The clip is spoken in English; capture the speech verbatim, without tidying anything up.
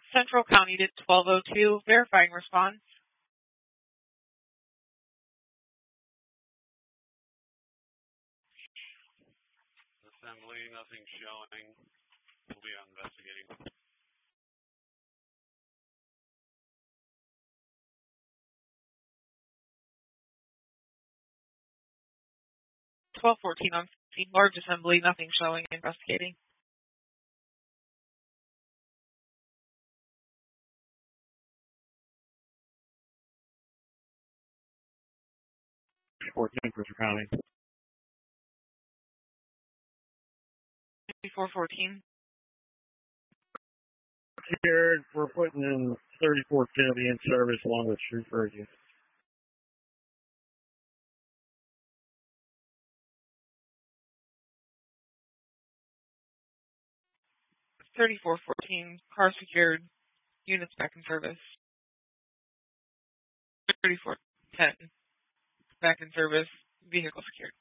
Central County to twelve oh two, verifying response. Assembly, nothing showing. We'll be investigating. twelve fourteen on scene, large assembly, nothing showing, investigating. fourteen, Custer County. fifty-four fourteen. Here, we're putting in thirty-four Kennedy in service along with Street Virgin. thirty-four fourteen, car secured, units back in service. thirty-four ten, back in service, vehicle secured.